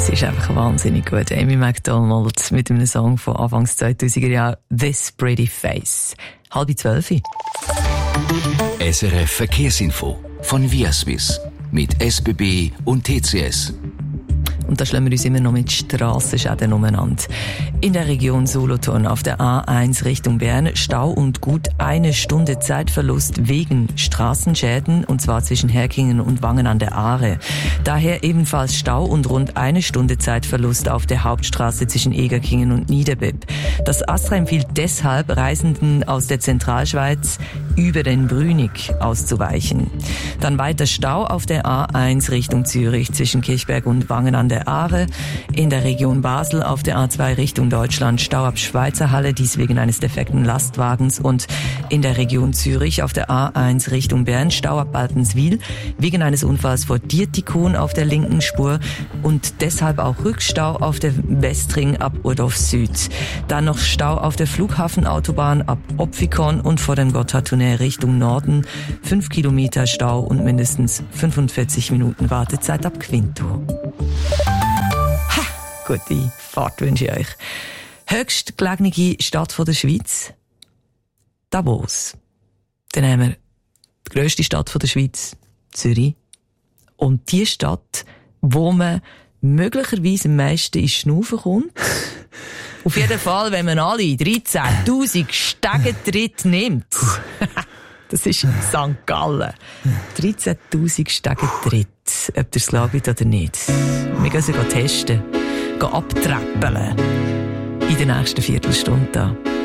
Sie ist einfach wahnsinnig gut. Amy Macdonald mit einem Song von Anfangs 2000er Jahren, This Pretty Face. 11:30. SRF Verkehrsinfo von Viaswiss mit SBB und TCS. Und da schlagen wir uns immer noch mit Strassenschäden umeinander. In der Region Solothurn auf der A1 Richtung Bern Stau und gut 1 Stunde Zeitverlust wegen Straßenschäden, und zwar zwischen Herkingen und Wangen an der Aare. Daher ebenfalls Stau und rund 1 Stunde Zeitverlust auf der Hauptstraße zwischen Egerkingen und Niederbipp. Das ASTRA empfiehlt deshalb, Reisenden aus der Zentralschweiz über den Brünig auszuweichen. Dann weiter Stau auf der A1 Richtung Zürich zwischen Kirchberg und Wangen an der Aare. In der Region Basel auf der A2 Richtung Deutschland Stau ab Schweizerhalle, dies wegen eines defekten Lastwagens. Und in der Region Zürich auf der A1 Richtung Bern Stau ab Baltenswil wegen eines Unfalls vor Dietikon auf der linken Spur und deshalb auch Rückstau auf der Westring ab Urdorf Süd. Dann noch Stau auf der Flughafenautobahn ab Opfikon und vor dem Gotthardtunnel Richtung Norden. 5 Kilometer Stau und mindestens 45 Minuten Wartezeit ab Quinto. Gute Fahrt wünsche ich euch. Höchstgelegene Stadt der Schweiz? Davos. Dann haben wir die grösste Stadt der Schweiz, Zürich. Und die Stadt, wo man möglicherweise am meisten ins Schnaufen kommt. Auf jeden Fall, wenn man alle 13.000 Stegentritte nimmt. Das ist St. Gallen. 13.000 Stegentritte. Ob ihr es glaubt oder nicht. Wir gehen sie testen. Abträppeln. In der nächsten Viertelstunde da.